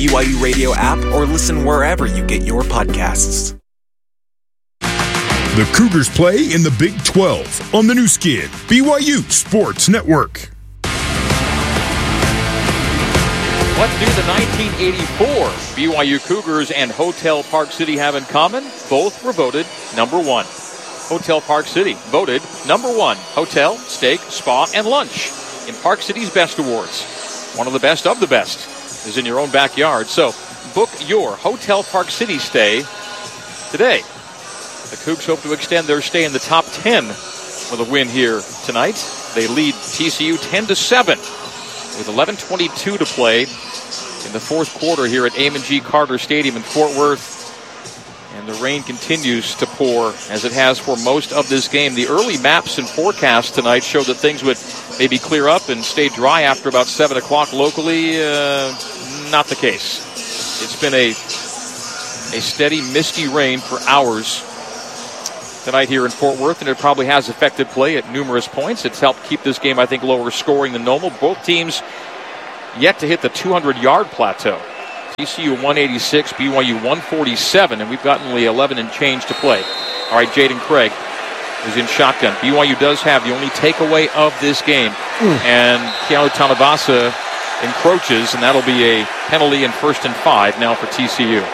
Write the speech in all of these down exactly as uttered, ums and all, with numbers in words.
B Y U Radio app or listen wherever you get your podcasts. The Cougars play in the Big twelve on the new Skid, B Y U Sports Network. What do the nineteen eighty-four B Y U Cougars and Hotel Park City have in common? Both were voted number one. Hotel Park City voted number one. Hotel, steak, spa, and lunch in Park City's Best Awards. One of the best of the best is in your own backyard. So book your Hotel Park City stay today. The Cougs hope to extend their stay in the top ten with a win here tonight. They lead T C U ten to seven with eleven twenty-two to play in the fourth quarter here at Amon G. Carter Stadium in Fort Worth. And the rain continues to pour as it has for most of this game. The early maps and forecasts tonight show that things would maybe clear up and stay dry after about seven o'clock locally. Uh, not the case. It's been a, a steady, misty rain for hours tonight here in Fort Worth, and it probably has affected play at numerous points. It's helped keep this game, I think, lower scoring than normal. Both teams yet to hit the two hundred yard plateau. T C U one eighty-six, B Y U one forty-seven, and we've got only eleven and change to play. All right, Jaden Craig is in shotgun. B Y U does have the only takeaway of this game, mm. and Keanu Tanavasa encroaches, and that'll be a penalty in first and five now for T C U.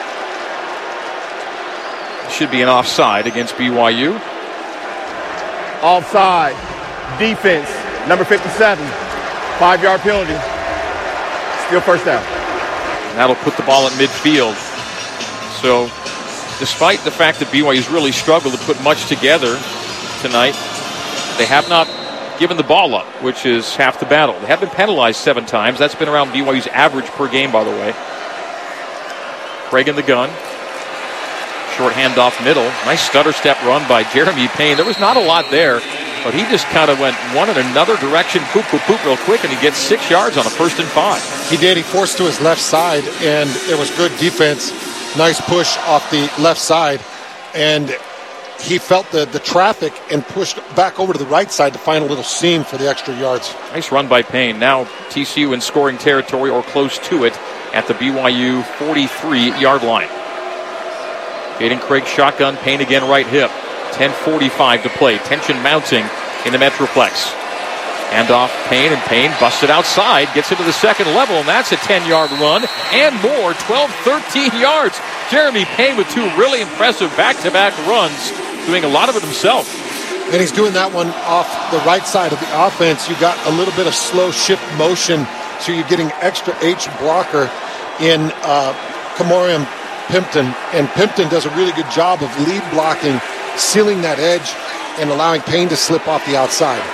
Should be an offside against B Y U. Offside. Defense, number fifty-seven. Five-yard penalty. Still first down. And that'll put the ball at midfield. So, despite the fact that B Y U's really struggled to put much together tonight, they have not given the ball up, which is half the battle. They have been penalized seven times. That's been around B Y U's average per game, by the way. Craig in the gun. Short handoff middle. Nice stutter step run by Jeremy Payne. There was not a lot there, but he just kind of went one in another direction, poop, poop, poop, real quick, and he gets six yards on a first and five. He did. He forced to his left side, and it was good defense. Nice push off the left side, and he felt the, the traffic and pushed back over to the right side to find a little seam for the extra yards. Nice run by Payne. Now T C U in scoring territory or close to it at the B Y U forty-three yard line. Jaden Craig shotgun, Payne again right hip. ten forty-five to play. Tension mounting in the Metroplex. Hand off Payne, and Payne busted outside, gets into the second level, and that's a ten-yard run and more, twelve, thirteen yards. Jeremy Payne with two really impressive back-to-back runs, doing a lot of it himself. And he's doing that one off the right side of the offense. You got a little bit of slow shift motion, so you're getting extra H blocker in uh, Kamorian Pimpton, and Pimpton does a really good job of lead blocking, sealing that edge, and allowing Payne to slip off the outside.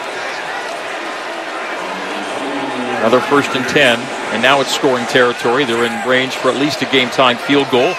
Another first and ten, and now it's scoring territory. They're in range for at least a game-time field goal.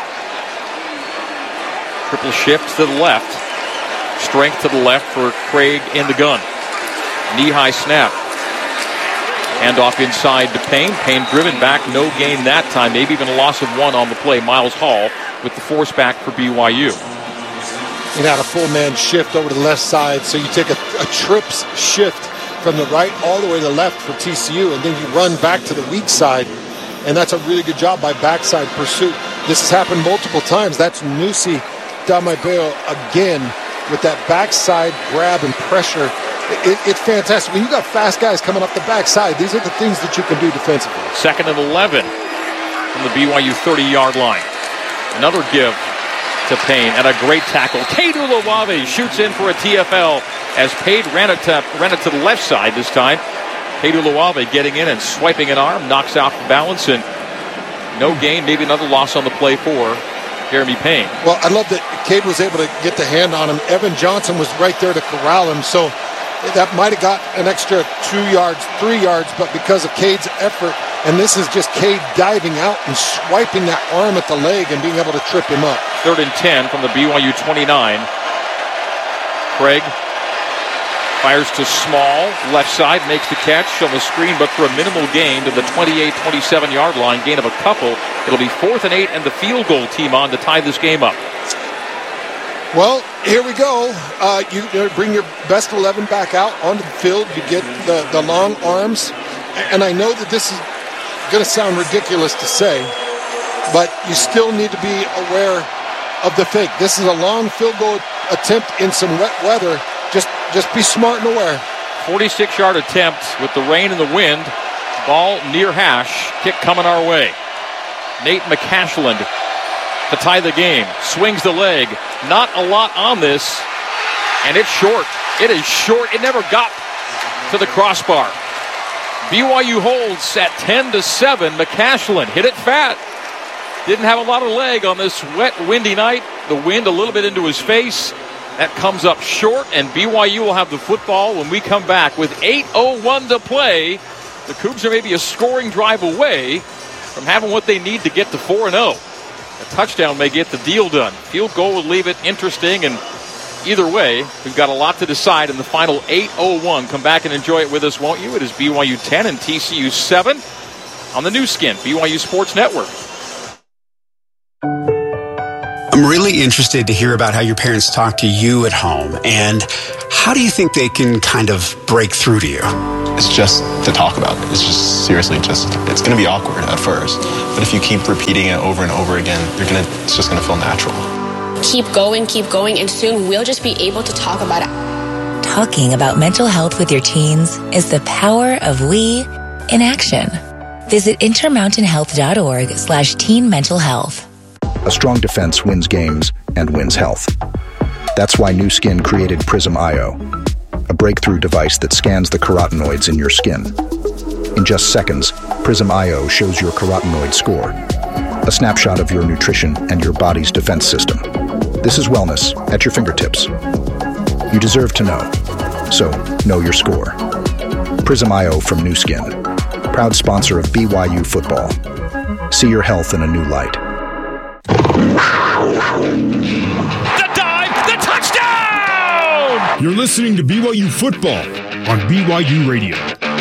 Triple shift to the left. Strength to the left for Craig in the gun. Knee-high snap. Handoff inside to Payne. Payne driven back, no gain that time. Maybe even a loss of one on the play. Miles Hall with the force back for B Y U. You had a full man shift over to the left side, so you take a, a trips shift from the right all the way to the left for T C U, and then you run back to the weak side, and that's a really good job by backside pursuit. This has happened multiple times. That's Nusi Damabeo again with that backside grab and pressure. It, it's fantastic. When you got fast guys coming up the backside, these are the things that you can do defensively. Second and eleven from the B Y U thirty-yard line. Another give to Payne, and a great tackle. Kedu Lawave shoots in for a T F L as Payne ran it to, ran it to the left side this time. Kedu Lawave getting in and swiping an arm, knocks off the balance, and no gain, maybe another loss on the play for Jeremy Payne. Well, I love that Cade was able to get the hand on him. Evan Johnson was right there to corral him, so that might have got an extra two yards, three yards, but because of Cade's effort, and this is just Cade diving out and swiping that arm at the leg and being able to trip him up. Third and ten from the B Y U twenty-nine. Craig fires to Small, left side, makes the catch on the screen, but for a minimal gain to the twenty-eight twenty-seven yard line, gain of a couple. It'll be fourth and eight and the field goal team on to tie this game up. Well, here we go. Uh, you, you bring your best eleven back out onto the field. You get the, the long arms. And I know that this is going to sound ridiculous to say, but you still need to be aware of the fake. This is a long field goal attempt in some wet weather. Just, just be smart and aware. forty-six-yard attempt with the rain and the wind. Ball near hash. Kick coming our way. Nate McCashland to tie the game. Swings the leg. Not a lot on this. And it's short. It is short. It never got to the crossbar. B Y U holds at ten to seven. McCashland hit it fat. Didn't have a lot of leg on this wet, windy night. The wind a little bit into his face. That comes up short, and B Y U will have the football when we come back with eight oh one to play. The Cougs are maybe a scoring drive away from having what they need to get to four and oh. A touchdown may get the deal done. Field goal would leave it interesting, and either way, we've got a lot to decide in the final eight oh one. Come back and enjoy it with us, won't you? It is B Y U ten and T C U seven on the new skin, B Y U Sports Network. I'm really interested to hear about how your parents talk to you at home, and how do you think they can kind of break through to you? It's just to talk about it. It's just seriously just, it's going to be awkward at first, but if you keep repeating it over and over again, you're gonna, it's just going to feel natural. Keep going, keep going, and soon we'll just be able to talk about it. Talking about mental health with your teens is the power of we in action. Visit intermountain health dot org slash teen mental health. A strong defense wins games and wins health. That's why Nu Skin created Prism I O, a breakthrough device that scans the carotenoids in your skin. In just seconds, Prism I O shows your carotenoid score, a snapshot of your nutrition and your body's defense system. This is wellness at your fingertips. You deserve to know, so know your score. Prism I O from Nu Skin, proud sponsor of B Y U football. See your health in a new light. The dive, the touchdown! You're listening to B Y U football on B Y U Radio.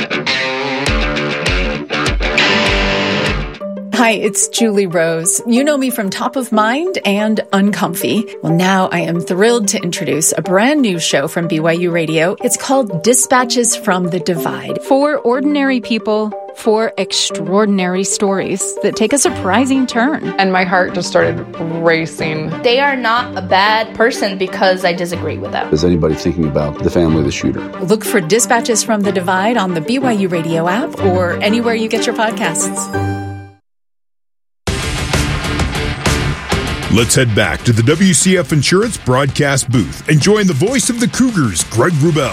Hi, it's Julie Rose. You know me from Top of Mind and Uncomfy. Well, now I am thrilled to introduce a brand new show from B Y U Radio. It's called Dispatches from the Divide. For ordinary people, for extraordinary stories that take a surprising turn. And my heart just started racing. They are not a bad person because I disagree with them. Is anybody thinking about the family of the shooter? Look for Dispatches from the Divide on the B Y U Radio app or anywhere you get your podcasts. Let's head back to the W C F Insurance broadcast booth and join the voice of the Cougars, Greg Wrubell.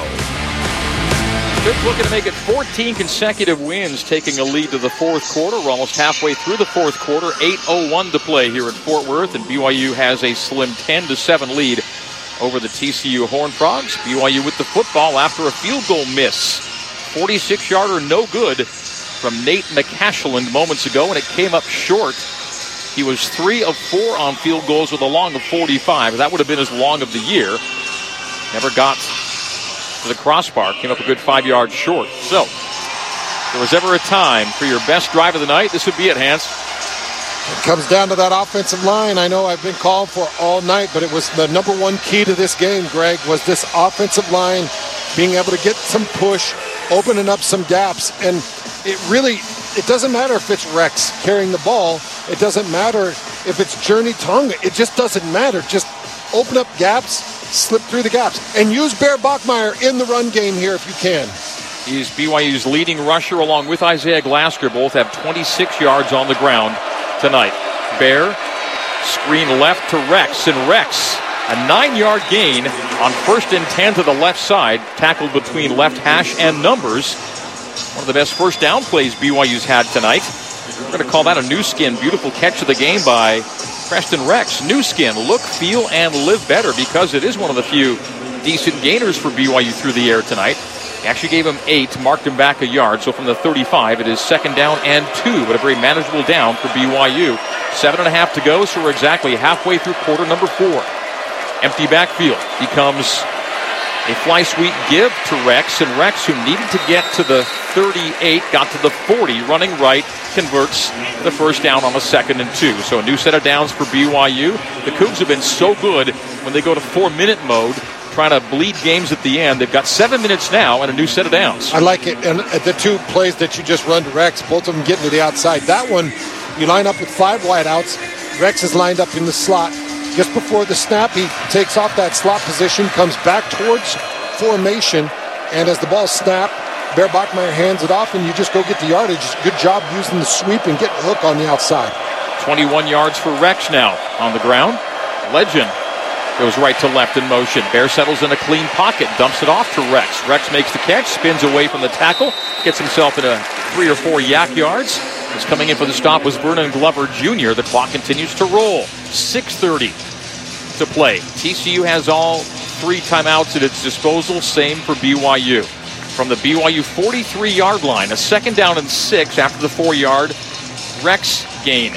Cougs looking to make it fourteen consecutive wins, taking a lead to the fourth quarter. We're almost halfway through the fourth quarter. eight oh one to play here at Fort Worth, and B Y U has a slim ten to seven lead over the T C U Horned Frogs. B Y U with the football after a field goal miss. forty-six-yarder no good from Nate McCashland moments ago, and it came up short. He was three of four on field goals with a long of forty-five. That would have been his long of the year. Never got to the crossbar. Came up a good five yards short. So, if there was ever a time for your best drive of the night, this would be it, Hans. It comes down to that offensive line. I know I've been called for all night, but it was the number one key to this game, Greg, was this offensive line being able to get some push, opening up some gaps. And it really, it doesn't matter if it's Rex carrying the ball. It doesn't matter if it's Journey Tonga. It just doesn't matter. Just open up gaps, slip through the gaps, and use Bear Bachmeier in the run game here if you can. He's B Y U's leading rusher along with Isaiah Glasker. Both have twenty-six yards on the ground tonight. Bear, screen left to Rex, and Rex, a nine-yard gain on first and ten to the left side, tackled between left hash and numbers. One of the best first down plays B Y U's had tonight. We're going to call that a Nu Skin. Beautiful catch of the game by Preston Rex. Nu Skin, look, feel, and live better, because it is one of the few decent gainers for B Y U through the air tonight. He actually gave him eight, marked him back a yard. So from the thirty-five, it is second down and two, but a very manageable down for B Y U. Seven and a half to go, so we're exactly halfway through quarter number four. Empty backfield becomes a fly sweep give to Rex, and Rex, who needed to get to the thirty-eight, got to the forty, running right, converts the first down on a second and two. So a new set of downs for B Y U. The Cougs have been so good when they go to four-minute mode, trying to bleed games at the end. They've got seven minutes now and a new set of downs. I like it. And the two plays that you just run to Rex, both of them getting to the outside. That one, you line up with five wideouts. Rex is lined up in the slot. Just before the snap, he takes off that slot position, comes back towards formation, and as the ball snapped, Bear Bachmeier hands it off, and you just go get the yardage. Good job using the sweep and getting the hook on the outside. twenty-one yards for Rex now on the ground. Legend goes right to left in motion. Bear settles in a clean pocket, dumps it off to Rex. Rex makes the catch, spins away from the tackle, gets himself into three or four yak yards. Who's coming in for the stop was Vernon Glover Junior The clock continues to roll. six thirty to play. T C U has all three timeouts at its disposal. Same for B Y U. From the B Y U forty-three-yard line, a second down and six after the four-yard Rex gain.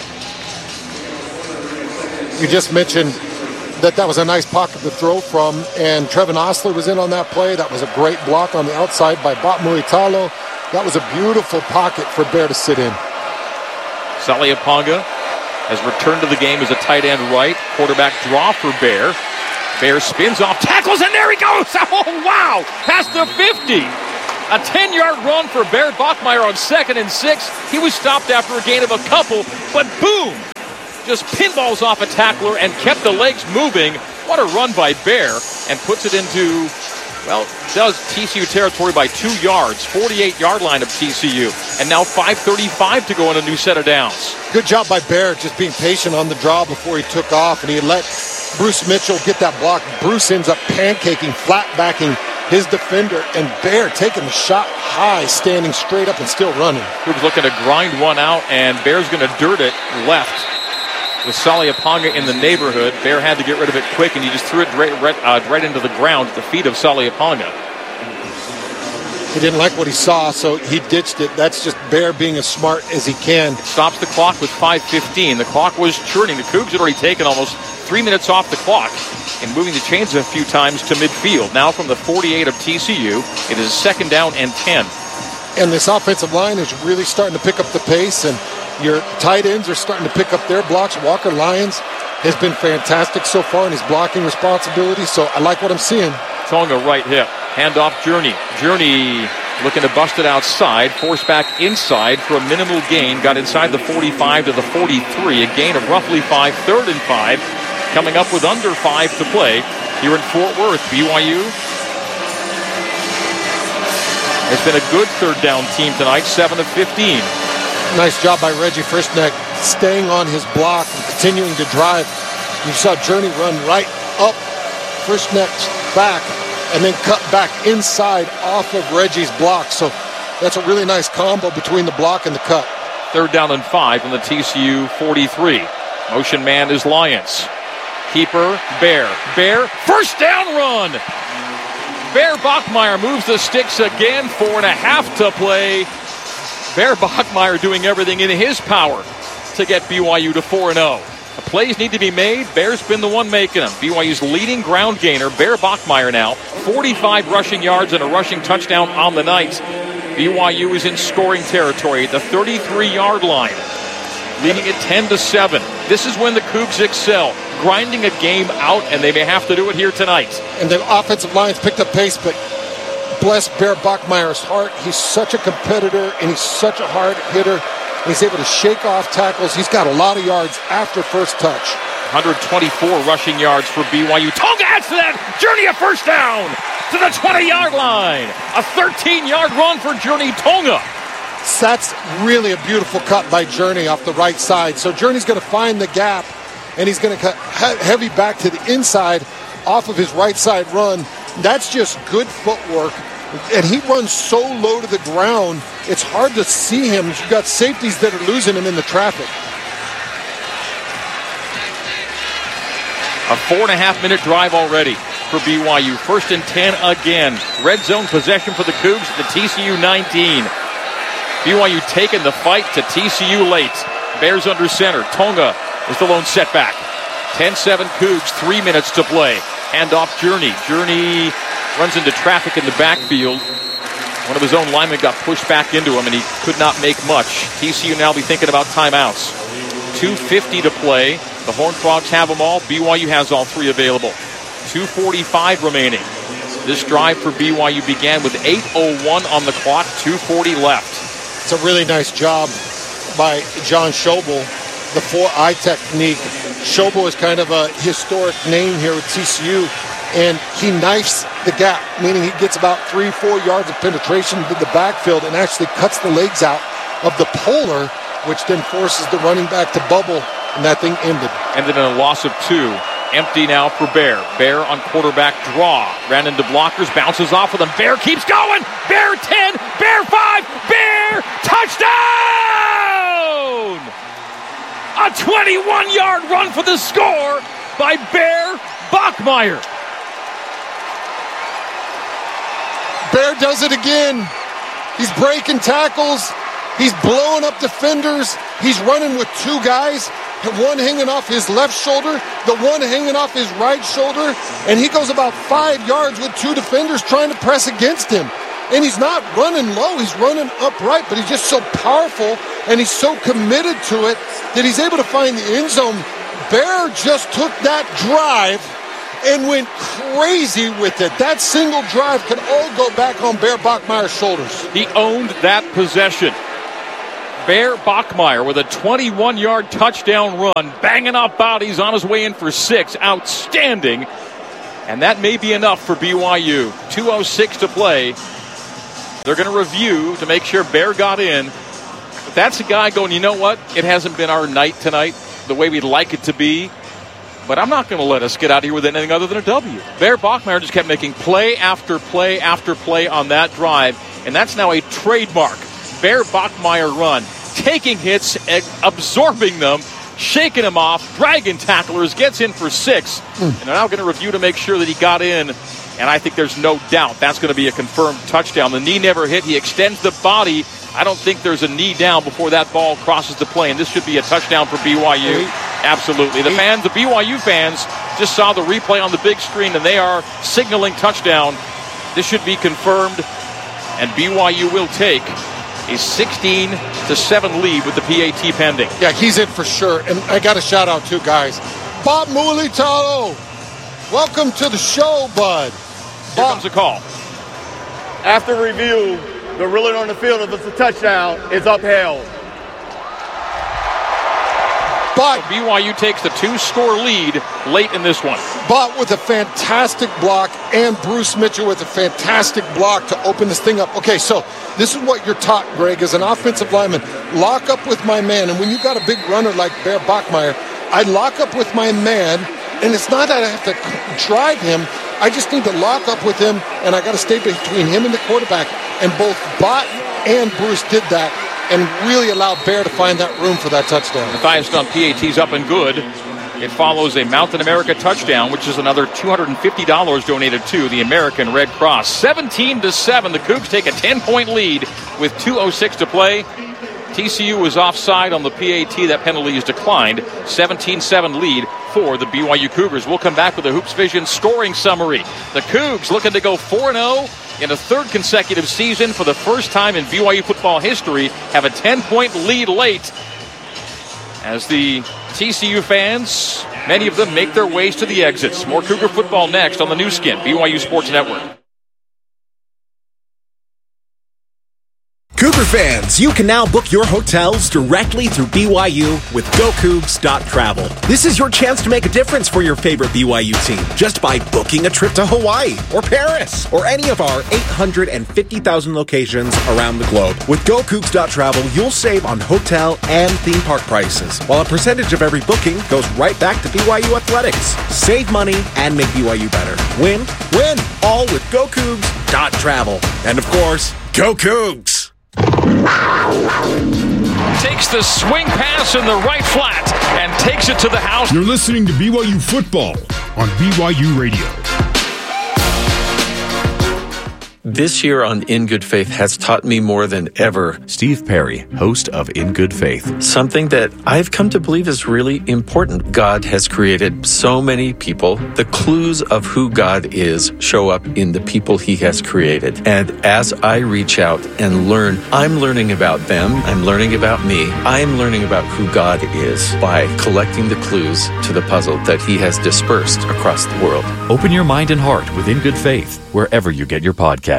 You just mentioned that that was a nice pocket to throw from, and Trevin Osler was in on that play. That was a great block on the outside by Bot Muitalo. That was a beautiful pocket for Bear to sit in. Saliaponga has returned to the game as a tight end right. Quarterback draw for Bear. Bear spins off, tackles, and there he goes! Oh, wow! Past the fifty! A ten-yard run for Bear Bachmeier on second and six. He was stopped after a gain of a couple, but boom! Just pinballs off a tackler and kept the legs moving. What a run by Bear, and puts it into, well, does T C U territory by two yards. forty-eight-yard line of T C U. And now five thirty-five to go in a new set of downs. Good job by Bear, just being patient on the draw before he took off, and he let Bruce Mitchell get that block. Bruce ends up pancaking, flat backing his defender, and Bear taking the shot high, standing straight up and still running. He was looking to grind one out, and Bear's going to dirt it left. With Saliaponga in the neighborhood, Bear had to get rid of it quick, and he just threw it right, right, uh, right into the ground at the feet of Saliaponga. He didn't like what he saw, so he ditched it. That's just Bear being as smart as he can. Stops the clock with five fifteen. The clock was churning. The Cougs had already taken almost three minutes off the clock and moving the chains a few times to midfield. Now from the forty-eight of T C U, it is a second down and ten. And this offensive line is really starting to pick up the pace, and your tight ends are starting to pick up their blocks. Walker Lyons has been fantastic so far in his blocking responsibility, so I like what I'm seeing. Tonga right hip. Handoff Journey. Journey looking to bust it outside. Force back inside for a minimal gain. Got inside the forty-five to the forty-three. A gain of roughly five. Third and five. Coming up with under five to play here in Fort Worth. B Y U has been a good third down team tonight. seven of fifteen. Nice job by Reggie Frischneck staying on his block and continuing to drive. You saw Journey run right up Frischneck's back and then cut back inside off of Reggie's block. So that's a really nice combo between the block and the cut. Third down and five from the T C U forty-three. Motion man is Lyons. Keeper, Bear. Bear, first down run! Bear Bachmeier moves the sticks again. Four and a half to play. Bear Bachmeier doing everything in his power to get B Y U to four and oh. The plays need to be made. Bear's been the one making them. B Y U's leading ground gainer, Bear Bachmeier now. forty-five rushing yards and a rushing touchdown on the night. B Y U is in scoring territory at the thirty-three-yard line, leading it ten to seven. This is when the Cougs excel, grinding a game out, and they may have to do it here tonight. And the offensive line's picked up pace, but bless Bear Bachmeier's heart. He's such a competitor, and he's such a hard hitter. He's able to shake off tackles. He's got a lot of yards after first touch. one hundred twenty-four rushing yards for B Y U. Tonga adds to that. Journey a first down to the twenty-yard line. A thirteen-yard run for Journey Tonga. That's really a beautiful cut by Journey off the right side. So Journey's going to find the gap, and he's going to cut heavy back to the inside off of his right side run. That's just good footwork. And he runs so low to the ground, it's hard to see him. You've got safeties that are losing him in the traffic. A four and a half minute drive already for B Y U. First and ten again. Red zone possession for the Cougs at the T C U nineteen. B Y U taking the fight to T C U late. Bears under center. Tonga is the lone setback. ten seven Cougs, three minutes to play. Handoff Journey. Journey runs into traffic in the backfield. One of his own linemen got pushed back into him, and he could not make much. T C U now be thinking about timeouts. two fifty to play. The Horned Frogs have them all. B Y U has all three available. two forty-five remaining. This drive for B Y U began with eight oh one on the clock, two forty left. It's a really nice job by John Schobel, the four-eye technique. Schobel is kind of a historic name here with T C U, and he knifes the gap, meaning he gets about three, four yards of penetration into the backfield and actually cuts the legs out of the polar, which then forces the running back to bubble, and that thing ended. Ended in a loss of two. Empty now for Bear. Bear on quarterback draw. Ran into blockers, bounces off of them. Bear keeps going. Bear ten, Bear five, Bear touchdown! A twenty-one-yard run for the score by Bear Bachmeier. Bear does it again. He's breaking tackles. He's blowing up defenders. He's running with two guys. One hanging off his left shoulder, the one hanging off his right shoulder, and he goes about five yards with two defenders trying to press against him. And he's not running low, he's running upright, but he's just so powerful and he's so committed to it that he's able to find the end zone. Bear just took that drive and went crazy with it. That single drive can all go back on Bear Bachmeier's shoulders. He owned that possession. Bear Bachmeier with a twenty-one-yard touchdown run, banging off bodies on his way in for six. Outstanding. And that may be enough for B Y U. two oh six to play. They're going to review to make sure Bear got in. But that's a guy going, you know what? It hasn't been our night tonight the way we'd like it to be. But I'm not going to let us get out of here with anything other than a W. Bear Bachmeier just kept making play after play after play on that drive. And that's now a trademark. Bear Bachmeier run. Taking hits, absorbing them, shaking them off, dragging tacklers, gets in for six. Mm. And they're now going to review to make sure that he got in. And I think there's no doubt that's going to be a confirmed touchdown. The knee never hit. He extends the body. I don't think there's a knee down before that ball crosses the plane. This should be a touchdown for B Y U. Eight. Absolutely. The fans, the B Y U fans, just saw the replay on the big screen, and they are signaling touchdown. This should be confirmed, and B Y U will take a sixteen to seven lead with the P A T pending. Yeah, he's in for sure. And I got a shout out too, guys. Bob Mulitalo, welcome to the show, bud. Here Bob. Comes a call. After review, the ruling on the field, if it's a touchdown, is upheld. But so B Y U takes the two-score lead late in this one. But with a fantastic block, and Bruce Mitchell with a fantastic block to open this thing up. Okay, so this is what you're taught, Greg, as an offensive lineman. Lock up with my man. And when you got a big runner like Bear Bachmeier, I lock up with my man, and it's not that I have to drive him. I just need to lock up with him, and I got to stay between him and the quarterback. And both Bot and Bruce did that and really allowed Bear to find that room for that touchdown. Matthias Dunn, P A T's up and good. It follows a Mountain America touchdown, which is another two hundred fifty dollars donated to the American Red Cross. seventeen to seven, the Cougs take a ten-point lead with two oh six to play. T C U was offside on the P A T. That penalty is declined. seventeen seven lead for the B Y U Cougars. We'll come back with a Hoops Vision scoring summary. The Cougs looking to go four and oh in a third consecutive season. For the first time in B Y U football history, have a ten-point lead late as the T C U fans, many of them, make their ways to the exits. More Cougar football next on the new skin, B Y U Sports Network. Cougar fans, you can now book your hotels directly through B Y U with Go Cougs dot travel. This is your chance to make a difference for your favorite B Y U team just by booking a trip to Hawaii or Paris or any of our eight hundred fifty thousand locations around the globe. With Go Cougs dot travel, you'll save on hotel and theme park prices, while a percentage of every booking goes right back to B Y U athletics. Save money and make B Y U better. Win, win, all with Go Cougs dot travel. And of course, Go Cougs! Takes the swing pass in the right flat and takes it to the house. You're listening to B Y U football on B Y U Radio. This year on In Good Faith has taught me more than ever. Steve Perry, host of In Good Faith. Something that I've come to believe is really important. God has created so many people. The clues of who God is show up in the people he has created. And as I reach out and learn, I'm learning about them. I'm learning about me. I'm learning about who God is by collecting the clues to the puzzle that he has dispersed across the world. Open your mind and heart with In Good Faith, wherever you get your podcasts.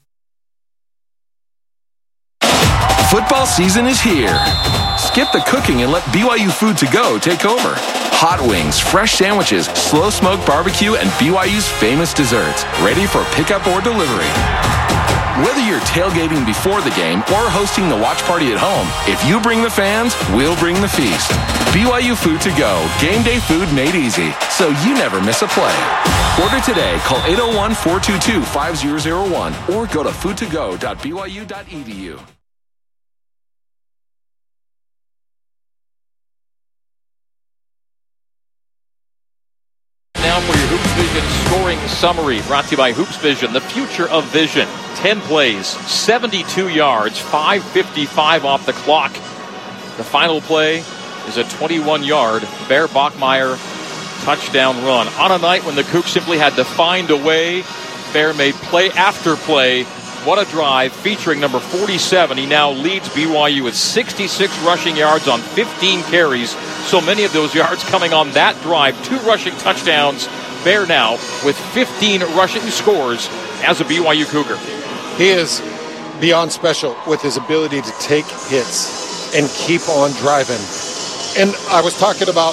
Football season is here. Skip the cooking and let B Y U Food to Go take over. Hot wings, fresh sandwiches, slow smoked barbecue, and B Y U's famous desserts, ready for pickup or delivery. Whether you're tailgating before the game or hosting the watch party at home, if you bring the fans, we'll bring the feast. B Y U Food to Go, game day food made easy, so you never miss a play. Order today, call eight oh one, four two two, five oh oh one or go to food to go dot b y u dot e d u. Now for your Hoops Vision scoring summary, brought to you by Hoops Vision, the future of vision. ten plays, seventy-two yards, five fifty-five off the clock. The final play is a twenty-one-yard Bear Bachmeier touchdown run. On a night when the Cougs simply had to find a way, Bear made play after play. What a drive, featuring number forty-seven. He now leads B Y U with sixty-six rushing yards on fifteen carries. So many of those yards coming on that drive. Two rushing touchdowns. Bear now with fifteen rushing scores as a B Y U Cougar. He is beyond special with his ability to take hits and keep on driving. And I was talking about